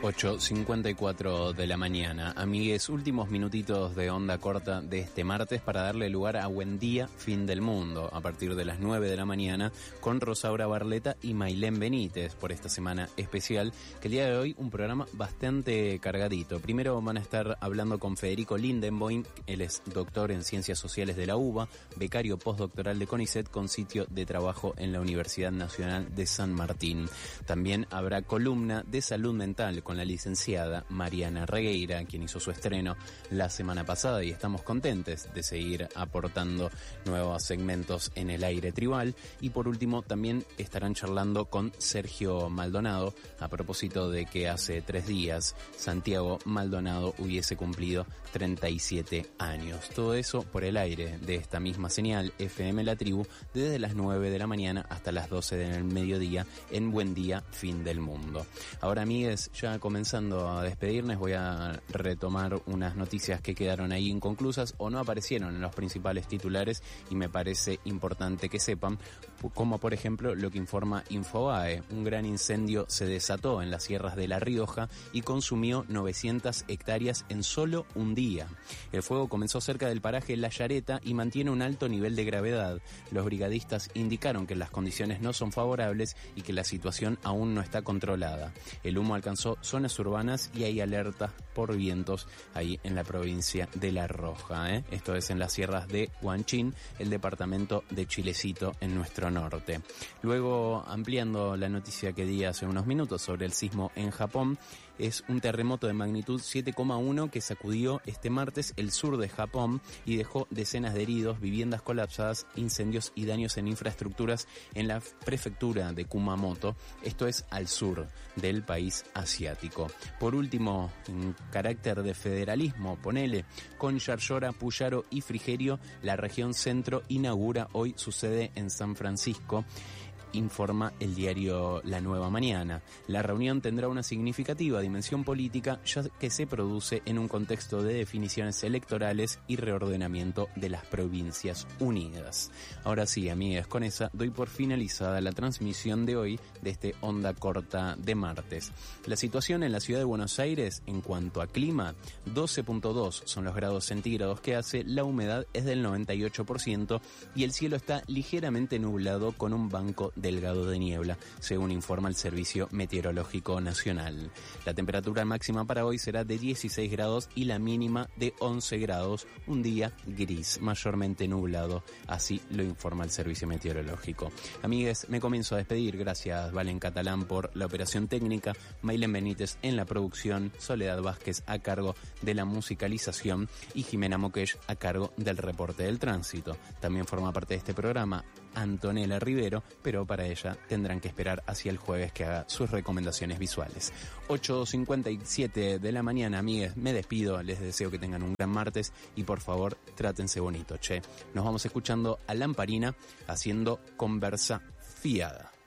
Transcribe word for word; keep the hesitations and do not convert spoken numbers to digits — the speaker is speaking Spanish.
ocho cincuenta y cuatro de la mañana. Amigues, últimos minutitos de onda corta de este martes para darle lugar a Buen Día, Fin del Mundo, a partir de las nueve de la mañana, con Rosaura Barleta y Mailén Benítez, por esta semana especial, que el día de hoy un programa bastante cargadito. Primero van a estar hablando con Federico Lindenboim, él es doctor en Ciencias Sociales de la UBA, becario postdoctoral de CONICET con sitio de trabajo en la Universidad Nacional de San Martín. También habrá columna de salud mental con la licenciada Mariana Regueira, quien hizo su estreno la semana pasada, y estamos contentes de seguir aportando nuevos segmentos en el aire tribal. Y por último también estarán charlando con Sergio Maldonado a propósito de que hace tres días Santiago Maldonado hubiese cumplido treinta y siete años. Todo eso por el aire de esta misma señal F M La Tribu, desde las nueve de la mañana hasta las doce del mediodía en Buen Día, Fin del Mundo. Ahora, amigues, ya comenzando a despedirnos, voy a retomar unas noticias que quedaron ahí inconclusas o no aparecieron en los principales titulares y me parece importante que sepan, como por ejemplo lo que informa Infobae. Un gran incendio se desató en las sierras de La Rioja y consumió novecientas hectáreas en solo un día. El fuego comenzó cerca del paraje La Yareta y mantiene un alto nivel de gravedad. Los brigadistas indicaron que las condiciones no son favorables y que la situación aún no está controlada. El humo alcanzó zonas urbanas y hay alertas por vientos ahí en la provincia de La Rioja, ¿eh? Esto es en las sierras de Huanchín, el departamento de Chilecito en nuestro norte. Luego, ampliando la noticia que di hace unos minutos sobre el sismo en Japón, es un terremoto de magnitud siete coma uno que sacudió este martes el sur de Japón y dejó decenas de heridos, viviendas colapsadas, incendios y daños en infraestructuras en la prefectura de Kumamoto, esto es al sur del país asiático. Por último, en carácter de federalismo, ponele, con Yarlora, Puyaro y Frigerio, la región centro inaugura hoy su sede en San Francisco, informa el diario La Nueva Mañana. La reunión tendrá una significativa dimensión política, ya que se produce en un contexto de definiciones electorales y reordenamiento de las Provincias Unidas. Ahora sí, amigas, con esa doy por finalizada la transmisión de hoy de este Onda Corta de martes. La situación en la ciudad de Buenos Aires en cuanto a clima, doce punto dos son los grados centígrados que hace, la humedad es del noventa y ocho por ciento y el cielo está ligeramente nublado con un banco delgado de niebla, según informa el Servicio Meteorológico Nacional. La temperatura máxima para hoy será de dieciséis grados y la mínima de once grados, un día gris, mayormente nublado, así lo informa el Servicio Meteorológico. Amigues, me comienzo a despedir. Gracias, Valen Catalán, por la operación técnica, Mailén Benítez en la producción, Soledad Vázquez a cargo de la musicalización y Jimena Moquech a cargo del reporte del tránsito. También forma parte de este programa Antonella Rivero, pero para ella tendrán que esperar hacia el jueves que haga sus recomendaciones visuales. ocho cincuenta y siete de la mañana, amigues, me despido, les deseo que tengan un gran martes y por favor trátense bonito, che. Nos vamos escuchando a Lamparina haciendo Conversa Fiada.